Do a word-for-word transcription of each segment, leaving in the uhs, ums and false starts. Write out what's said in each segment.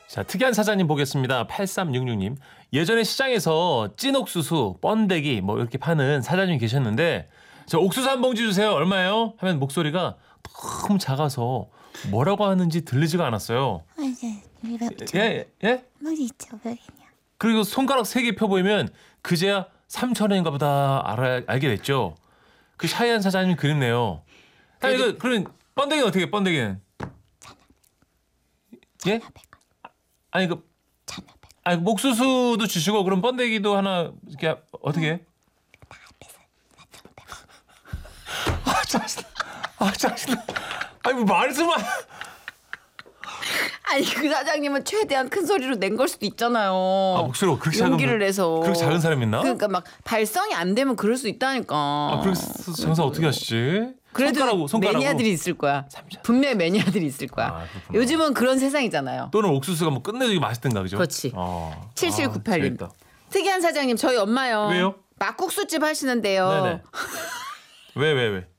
자, 특이한 사장님 보겠습니다. 팔삼육육 님. 예전에 시장에서 찐 옥수수, 번데기 뭐 이렇게 파는 사장님이 계셨는데 저 옥수수 한 봉지 주세요. 얼마예요? 하면 목소리가 너무 작아서 뭐라고 하는지 들리지가 않았어요. 예? 예? 그리고 손가락 세 개 펴보이면 그제야 삼천 원인가 보다 알아, 알게 됐죠. 그 샤이한 사장님 그립네요. 아니, 그, 그럼 번데기는 어떻게 해, 번데기는? 예? 아니 그 아니 옥수수도 주시고 그럼 번데기도 하나 이렇게 어떻게 해? 아 짜증나. 아 짜증나. 아니 뭐 말씀만. 아니 그 사장님은 최대한 큰 소리로 낸 걸 수도 있잖아요. 아 목소리가 그렇게 작은 용기를 내서. 그렇게 작은 사람 있나? 그러니까 막 발성이 안 되면 그럴 수 있다니까. 아 그래서 장사 어떻게 하시지? 그래도 손가락으로, 손가락으로. 매니아들이 있을 거야. 분명히 매니아들이 있을 거야. 아, 요즘은 그런 세상이잖아요. 또는 옥수수가 뭐 끝내주기 맛있던가 그죠? 그렇지. 어. 칠칠구팔 님. 아, 특이한 사장님 저희 엄마요. 왜요? 막국수집 하시는데요. 네네. 왜 왜 왜?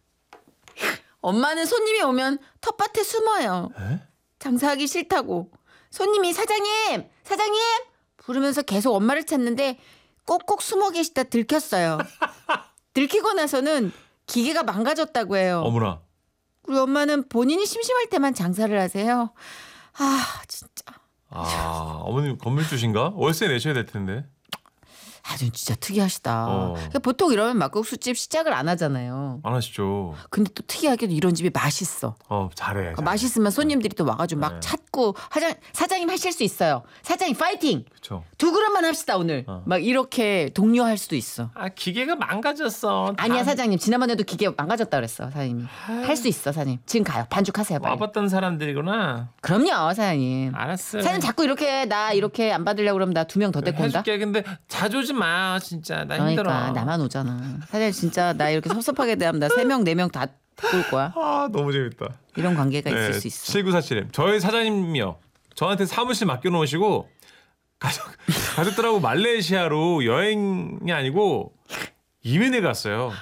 엄마는 손님이 오면 텃밭에 숨어요. 에? 장사하기 싫다고. 손님이 사장님 사장님 부르면서 계속 엄마를 찾는데 꼭꼭 숨어 계시다 들켰어요. 들키고 나서는 기계가 망가졌다고 해요. 어머나. 우리 엄마는 본인이 심심할 때만 장사를 하세요. 아 진짜. 아 어머님 건물주신가? 월세 내셔야 될 텐데. 아주 진짜 특이하시다. 어. 그러니까 보통 이러면 막국수집 시작을 안 하잖아요. 안 하시죠. 근데 또 특이하게도 이런 집이 맛있어. 어 잘해. 그러니까 잘해. 맛있으면 손님들이 또 와가지고 막 네. 찾고 사장, 사장님 하실 수 있어요. 사장님 파이팅. 그렇죠. 두 그릇만 합시다 오늘. 어. 막 이렇게 독려할 수도 있어. 아 기계가 망가졌어. 아니야 사장님 지난번에도 기계 망가졌다 그랬어 사장님이. 할 수 있어 사장님. 지금 가요. 반죽하세요 빨리. 와봤던 사람들이구나. 그럼요 사장님. 알았어. 사장님 자꾸 이렇게 나 이렇게 안 받으려고 그러면 나 두 명 더 데리고 온다. 해줄게. 근데 자주 오지 마 진짜 나 그러니까 힘들어. 나만 오잖아. 사장님 진짜 나 이렇게 섭섭하게 대하면 나 세 명 네 명 다 데리고 올 거야. 아 너무 재밌다. 이런 관계가 네, 있을 수 있어. 칠구사칠 님. 저희 사장님이요. 저한테 사무실 맡겨놓으시고 가족, 가족들하고 말레이시아로 여행이 아니고 이민을 갔어요.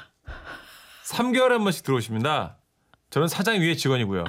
삼 개월에 한 번씩 들어오십니다. 저는 사장 위에 직원이고요.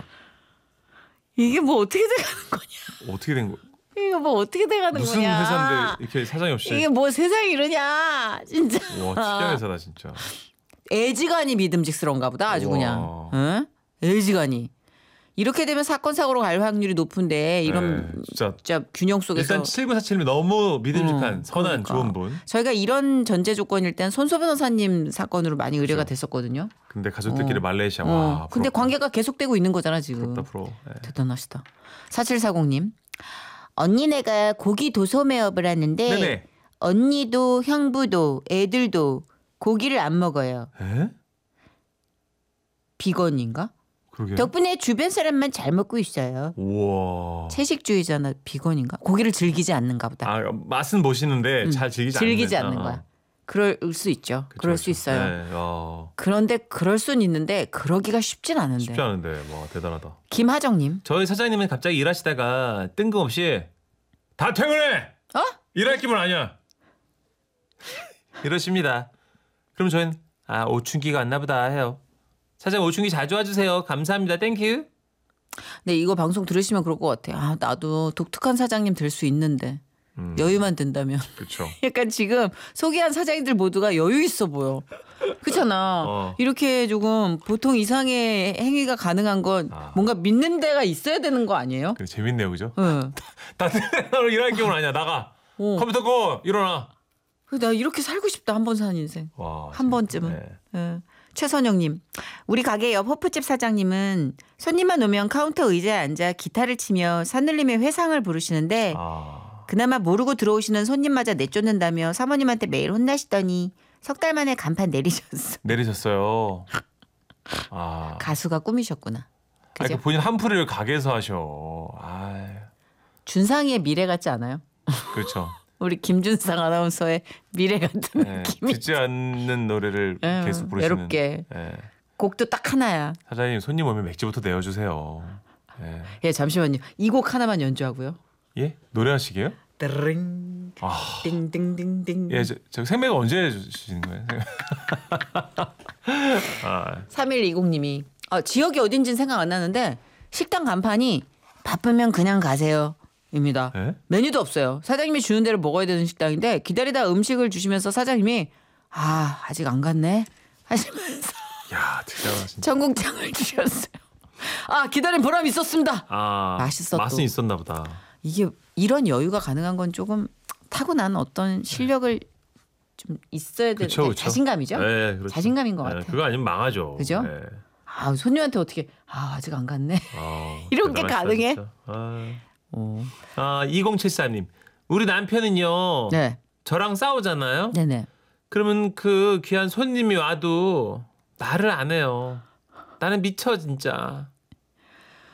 이게 뭐 어떻게 돼가는 거냐? 어떻게 된 거? 이거 뭐 어떻게 돼가는 무슨 거냐? 회사인데 이렇게 사장이 없이? 이게 뭐 세상이 이러냐? 진짜. 와 특이한 회사다 진짜. 애지간히 믿음직스러운가 보다 아주 우와. 그냥. 응? 애지간히. 이렇게 되면 사건 사고로 갈 확률이 높은데 이런 네, 진짜. 진짜 균형 속에서 일단 칠구사칠 님이 너무 믿음직한 음, 선한 그러니까. 좋은 분. 저희가 이런 전제 조건일 땐 손소 변호사님 사건으로 많이 의뢰가 그렇죠. 됐었거든요. 근데 가족들끼리 어. 말레이시아 어. 와. 근데 부럽다. 관계가 계속되고 있는 거잖아 지금. 부럽다 부러워. 네. 대단하시다. 사칠사공 님. 언니네가 고기 도소매업을 하는데 네네. 언니도 형부도 애들도 고기를 안 먹어요. 에? 비건인가? 그러게요. 덕분에 주변 사람만 잘 먹고 있어요. 우와. 채식주의자나 비건인가? 고기를 즐기지 않는가 보다. 아 맛은 보시는데 음, 잘 즐기지, 즐기지 않는, 않는 어, 거야. 그럴 수 있죠. 그쵸, 그럴 수 그쵸. 있어요. 네, 어, 그런데 그럴 수는 있는데 그러기가 쉽진 않은데. 쉽지 않은데 와 대단하다. 김하정님. 저희 사장님은 갑자기 일하시다가 뜬금없이 다 퇴근해. 어? 일할 기분 아니야. 이러십니다. 그럼 저희는 아 오춘기가 왔나 보다 해요. 사장님 오춘기 자주 와주세요. 감사합니다. 땡큐. 네 이거 방송 들으시면 그럴 것 같아요. 아 나도 독특한 사장님 될 수 있는데 음, 여유만 된다면. 그렇죠. 약간 지금 소개한 사장님들 모두가 여유 있어 보여. 그렇잖아. 어. 이렇게 조금 보통 이상의 행위가 가능한 건 아. 뭔가 믿는 데가 있어야 되는 거 아니에요? 그래 재밌네요, 그죠? 응. 다 퇴근하러 일할 기분 아니야. 나가. 어. 컴퓨터 꺼 일어나. 나 이렇게 살고 싶다 한 번 사는 인생. 와, 한 재밌다. 번쯤은. 네. 예. 최선영님, 우리 가게 옆 호프집 사장님은 손님만 오면 카운터 의자에 앉아 기타를 치며 산울림의 회상을 부르시는데 아, 그나마 모르고 들어오시는 손님마저 내쫓는다며 사모님한테 매일 혼나시더니 석 달 만에 간판 내리셨어. 내리셨어요. 아, 가수가 꿈이셨구나. 아니, 그죠? 그 본인 한풀이를 가게에서 하셔. 아, 준상이의 미래 같지 않아요? 그렇죠. 우리 김준상 아나운서의 미래 같은 네, 느낌이. 듣지 않는 노래를 예, 계속 부르시는. 외롭게. 예. 곡도 딱 하나야. 사장님 손님 오면 맥주부터 내어주세요. 예, 예, 잠시만요. 이 곡 하나만 연주하고요. 예? 노래하시게요? 띵, 아, 띵띵띵띵. 예, 저, 저 생맥 언제 해주시는 거예요? 아, 삼일이공님이 어, 지역이 어딘지는 생각 안 나는데 식당 간판이 바쁘면 그냥 가세요. 입니다. 예? 메뉴도 없어요. 사장님이 주는 대로 먹어야 되는 식당인데 기다리다 음식을 주시면서 사장님이 아 아직 안 갔네 하시면서 야, 대단하다 진짜. 청국장을 주셨어요. 아 기다린 보람 있었습니다. 아, 맛있어, 맛은 또. 있었나 보다. 이게 이런 여유가 가능한 건 조금 타고난 어떤 실력을 좀 있어야 되는 그쵸, 그쵸. 자신감이죠. 네, 그렇죠. 자신감인 것 네, 같아요. 그거 아니면 망하죠. 그죠? 네. 아 손님한테 어떻게 아 아직 안 갔네. 아, 이런 게 대단하시다, 가능해? 진짜. 아. 어. 아, 이공칠사님. 우리 남편은요. 네, 저랑 싸우잖아요. 네네. 그러면 그 귀한 손님이 와도 말을 안 해요. 나는 미쳐 진짜.